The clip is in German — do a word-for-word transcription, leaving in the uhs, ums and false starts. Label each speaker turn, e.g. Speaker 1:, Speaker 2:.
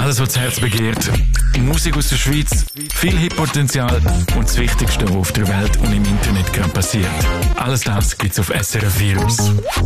Speaker 1: Alles, was das Herz begehrt. Musik aus der Schweiz, viel Hitpotenzial und das Wichtigste, was auf der Welt und im Internet gerade passiert. Alles das gibt's auf S R F Virus.